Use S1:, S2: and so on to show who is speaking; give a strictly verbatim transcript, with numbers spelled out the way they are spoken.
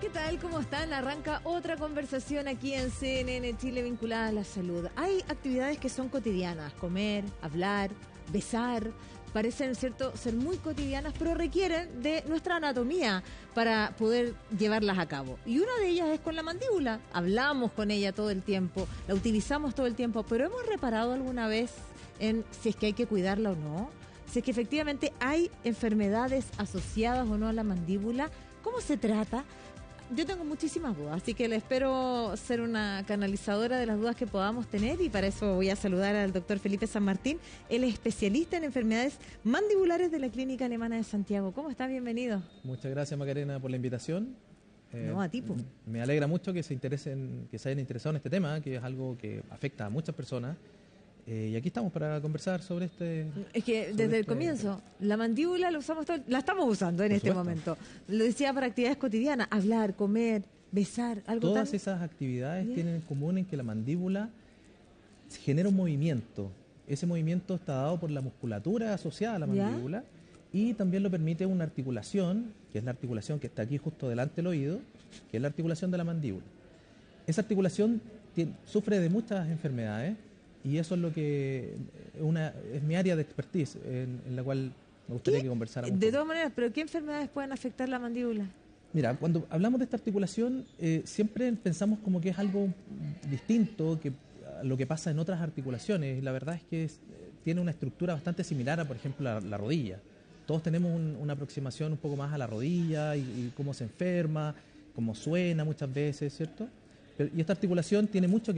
S1: ¿qué tal? ¿Cómo están? Arranca otra conversación aquí en C N N Chile vinculada a la salud. Hay actividades que son cotidianas, comer, hablar, besar, parecen, ¿cierto?, ser muy cotidianas, pero requieren de nuestra anatomía para poder llevarlas a cabo. Y una de ellas es con la mandíbula. Hablamos con ella todo el tiempo, la utilizamos todo el tiempo, pero ¿hemos reparado alguna vez en si es que hay que cuidarla o no? Si es que efectivamente hay enfermedades asociadas o no a la mandíbula. ¿Cómo se trata? Yo tengo muchísimas dudas, así que le espero ser una canalizadora de las dudas que podamos tener, y para eso voy a saludar al doctor Felipe San Martín. Él es especialista en enfermedades mandibulares de la Clínica Alemana de Santiago. ¿Cómo está? Bienvenido.
S2: Muchas gracias, Macarena, por la invitación.
S1: Eh, no, a ti. Po.
S2: Me alegra mucho que se interesen, que se hayan interesado en este tema, que es algo que afecta a muchas personas. Eh, y aquí estamos para conversar sobre este...
S1: Es que desde el este... comienzo, la mandíbula la usamos todo, la estamos usando en Por este supuesto. momento. Lo decía para actividades cotidianas, hablar, comer, besar, algo
S2: Todas
S1: tan...
S2: esas actividades Bien. tienen en común en que la mandíbula genera un movimiento. Ese movimiento está dado por la musculatura asociada a la mandíbula, ¿Ya? y también lo permite una articulación, que es la articulación que está aquí justo delante del oído, que es la articulación de la mandíbula. Esa articulación tiene, sufre de muchas enfermedades. Y eso es lo que una es mi área de expertise, en, en la cual me gustaría que conversáramos.
S1: De todas maneras, ¿pero qué enfermedades pueden afectar la mandíbula?
S2: Mira, cuando hablamos de esta articulación, eh, siempre pensamos como que es algo distinto que a lo que pasa en otras articulaciones. Y la verdad es que es, tiene una estructura bastante similar a, por ejemplo, la, la rodilla. Todos tenemos un, una aproximación un poco más a la rodilla y, y cómo se enferma, cómo suena muchas veces, ¿cierto? Pero, y esta articulación tiene mucho que